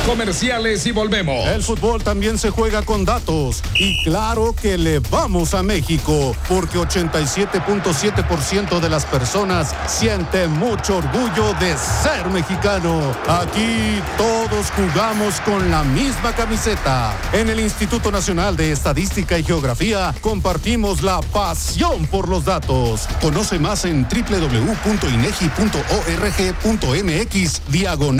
Comerciales y volvemos. El fútbol también se juega con datos. Y claro que le vamos a México, porque 87.7% de las personas siente mucho orgullo de ser mexicano. Aquí todos jugamos con la misma camiseta. En el Instituto Nacional de Estadística y Geografía compartimos la pasión por los datos. Conoce más en www.inegi.org.mx/.